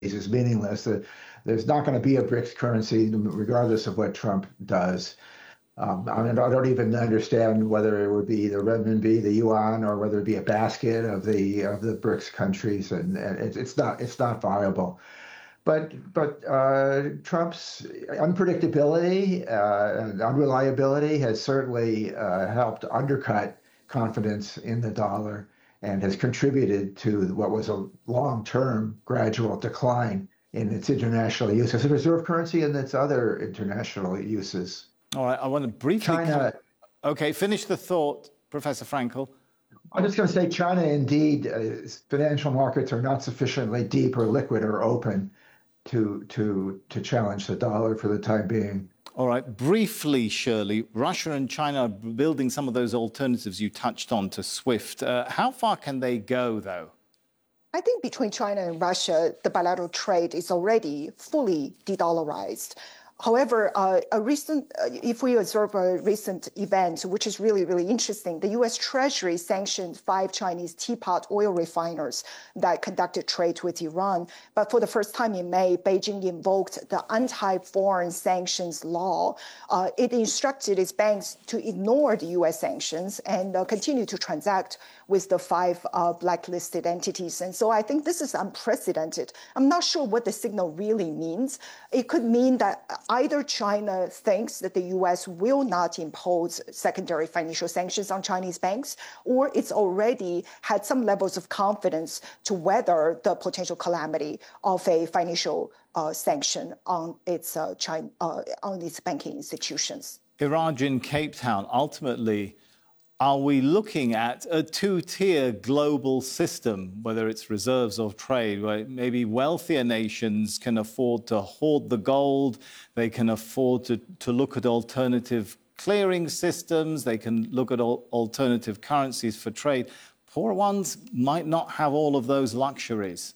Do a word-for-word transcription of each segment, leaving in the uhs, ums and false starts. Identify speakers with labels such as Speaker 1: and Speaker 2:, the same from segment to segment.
Speaker 1: is meaningless. There's not going to be a BRICS currency regardless of what Trump does. Um, I mean, I don't even understand whether it would be the renminbi, the yuan, or whether it be a basket of the of the BRICS countries, and, and it, it's not it's not viable. But but uh, Trump's unpredictability uh, and unreliability has certainly uh, helped undercut confidence in the dollar and has contributed to what was a long-term gradual decline in its international use as a reserve currency and its other international uses.
Speaker 2: All right, I want to briefly...
Speaker 1: China...
Speaker 2: Okay, finish the thought, Professor Frankel.
Speaker 1: I'm just going to say China, indeed, uh, financial markets are not sufficiently deep or liquid or open to, to, to challenge the dollar for the time being.
Speaker 2: All right, briefly, Shirley, Russia and China are building some of those alternatives you touched on to SWIFT. Uh, how far can they go, though?
Speaker 3: I think between China and Russia, the bilateral trade is already fully de-dollarized. However, uh, a recent, uh, if we observe a recent event, which is really, really interesting, the U S Treasury sanctioned five Chinese teapot oil refiners that conducted trade with Iran. But for the first time in May, Beijing invoked the anti-foreign sanctions law. Uh, it instructed its banks to ignore the U S sanctions and uh, continue to transact with the five uh, blacklisted entities. And so I think this is unprecedented. I'm not sure what the signal really means. It could mean that either China thinks that the U S will not impose secondary financial sanctions on Chinese banks, or it's already had some levels of confidence to weather the potential calamity of a financial uh, sanction on its, uh, China, uh, on its banking institutions.
Speaker 2: Iraj in Cape Town, ultimately, are we looking at a two-tier global system, whether it's reserves or trade, where maybe wealthier nations can afford to hoard the gold, they can afford to, to look at alternative clearing systems, they can look at al- alternative currencies for trade. Poor ones might not have all of those luxuries.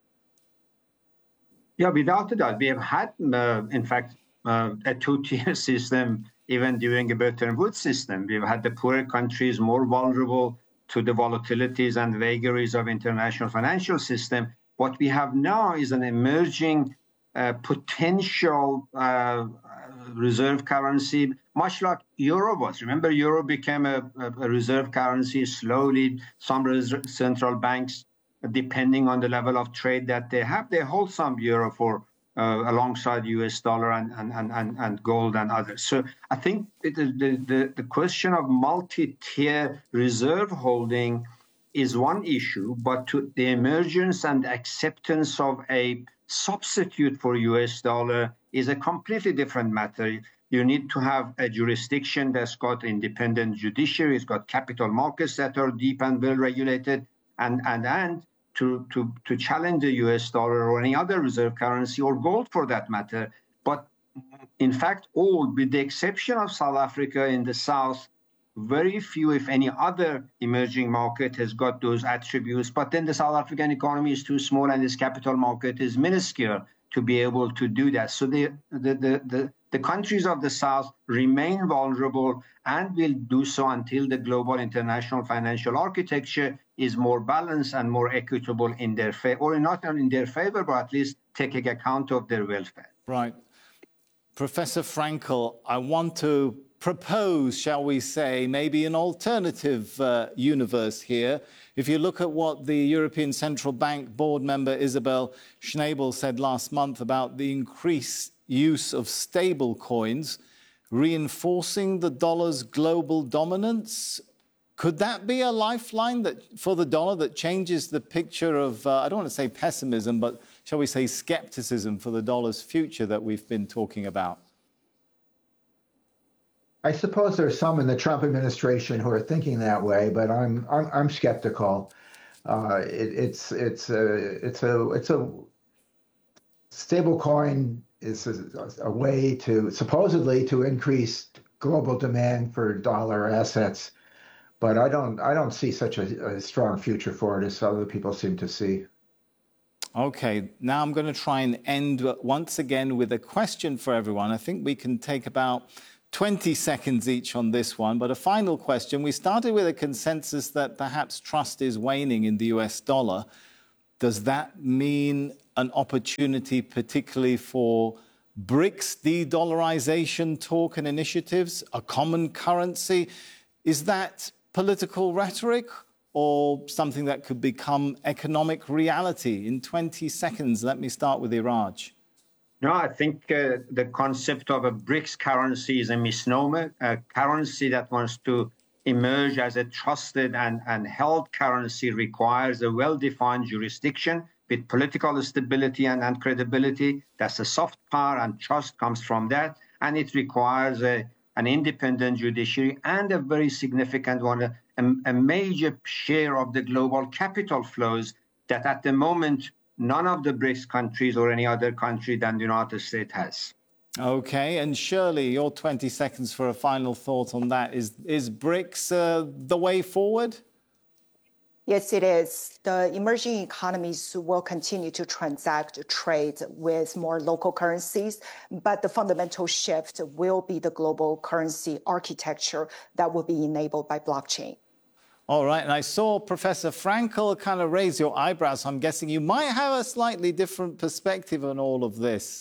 Speaker 4: Yeah, without a doubt. We have had, uh, in fact, uh, a two-tier system even during a Bretton Woods system. We've had the poorer countries more vulnerable to the volatilities and vagaries of international financial system. What we have now is an emerging uh, potential uh, reserve currency, much like euro was. Remember, euro became a, a reserve currency slowly. Some central banks, depending on the level of trade that they have, they hold some euro for Uh, alongside U S dollar and, and, and, and gold and others. So I think it, the, the, the question of multi-tier reserve holding is one issue, but to the emergence and acceptance of a substitute for U S dollar is a completely different matter. You need to have a jurisdiction that's got independent judiciary, it's got capital markets that are deep and well regulated, and, and, and To, to, to challenge the U S dollar or any other reserve currency or gold for that matter. But in fact, all, with the exception of South Africa in the South, very few, if any, other emerging market has got those attributes. But then the South African economy is too small and its capital market is minuscule to be able to do that. So the, the, the, the, the countries of the South remain vulnerable and will do so until the global international financial architecture is more balanced and more equitable in their favor, or not in their favor, but at least taking account of their welfare.
Speaker 2: Right. Professor Frankel, I want to propose, shall we say, maybe an alternative uh, universe here. If you look at what the European Central Bank board member Isabel Schnabel said last month about the increased use of stable coins, reinforcing the dollar's global dominance, could that be a lifeline that for the dollar that changes the picture of, uh, I don't want to say pessimism, but shall we say skepticism for the dollar's future that we've been talking about?
Speaker 1: I suppose there's some in the Trump administration who are thinking that way, but I'm I'm, I'm skeptical. Uh, it, it's it's a it's a it's a stable coin is a, a way to supposedly to increase global demand for dollar assets. But I don't, I don't see such a, a strong future for it as other people seem to see.
Speaker 2: Okay, now I'm going to try and end once again with a question for everyone. I think we can take about twenty seconds each on this one. But a final question. We started with a consensus that perhaps trust is waning in the U S dollar. Does that mean an opportunity particularly for BRICS de-dollarization talk and initiatives, a common currency? Is that political rhetoric or something that could become economic reality? In twenty seconds, let me start with Iraj.
Speaker 4: No, I think uh, the concept of a BRICS currency is a misnomer, a currency that wants to emerge as a trusted and, and held currency requires a well-defined jurisdiction with political stability and, and credibility. That's a soft power, and trust comes from that. And it requires a, an independent judiciary and a very significant one, a, a major share of the global capital flows that at the moment none of the BRICS countries or any other country than the United States has.
Speaker 2: Okay, and Shirley, your twenty seconds for a final thought on that. Is, is BRICS uh, the way forward?
Speaker 3: Yes, it is. The emerging economies will continue to transact, trade with more local currencies, but the fundamental shift will be the global currency architecture that will be enabled by blockchain.
Speaker 2: All right, and I saw Professor Frankel kind of raise your eyebrows. I'm guessing you might have a slightly different perspective on all of this.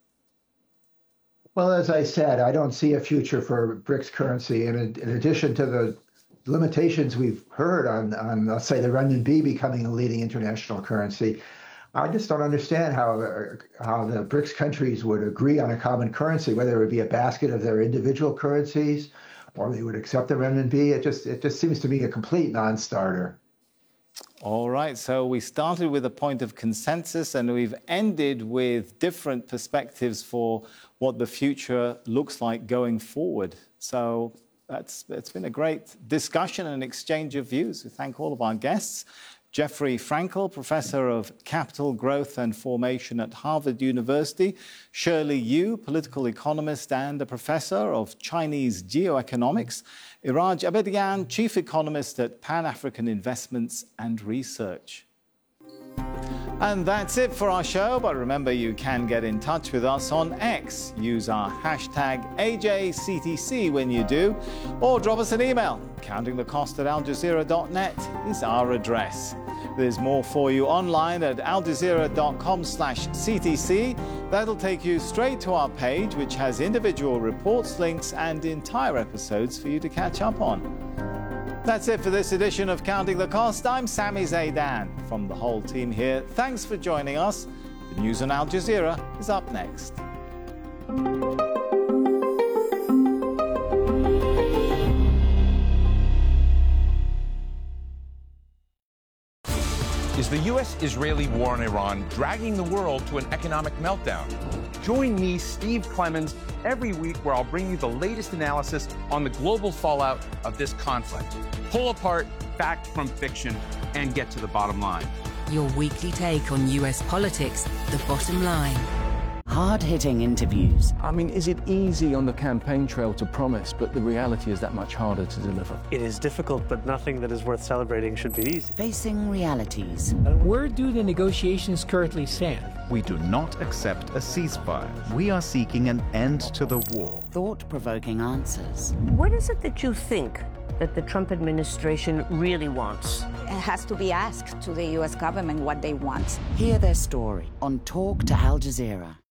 Speaker 1: Well, as I said, I don't see a future for BRICS currency. And in addition to the limitations we've heard on, on, let's say, the renminbi becoming a leading international currency, I just don't understand how, how the BRICS countries would agree on a common currency, whether it would be a basket of their individual currencies or they would accept the renminbi. It just, it just seems to me a complete non-starter.
Speaker 2: All right, so we started with a point of consensus and we've ended with different perspectives for what the future looks like going forward. So that's, it's been a great discussion and exchange of views. We thank all of our guests. Jeffrey Frankel, Professor of Capital Growth and Formation at Harvard University. Shirley Yu, political economist and a professor of Chinese geoeconomics. Iraj Abedian, Chief Economist at Pan-African Investments and Research. And that's it for our show, but remember you can get in touch with us on X. Use our hashtag A J C T C when you do, or drop us an email. Counting the Cost at al jazeera dot net is our address. There's more for you online at al jazeera dot com slash C T C. That'll take you straight to our page, which has individual reports, links, and entire episodes for you to catch up on. That's it for this edition of Counting the Cost. I'm Sami Zeidan from the whole team here. Thanks for joining us. The news on Al Jazeera is up next.
Speaker 5: Is the U S Israeli war on Iran dragging the world to an economic meltdown? Join me, Steve Clemons, every week where I'll bring you the latest analysis on the global fallout of this conflict. Pull apart fact from fiction and get to the bottom line.
Speaker 6: Your weekly take on U S politics, the bottom line. Hard-hitting interviews.
Speaker 7: I mean, is it easy on the campaign trail to promise, but the reality is that much harder to deliver?
Speaker 8: It is difficult, but nothing that is worth celebrating should be easy.
Speaker 6: Facing realities.
Speaker 9: Where do the negotiations currently stand?
Speaker 10: We do not accept a ceasefire. We are seeking an end to the war.
Speaker 6: Thought-provoking answers.
Speaker 11: What is it that you think that the Trump administration really wants?
Speaker 12: It has to be asked to the U S government what they want.
Speaker 6: Hear their story on Talk to Al Jazeera.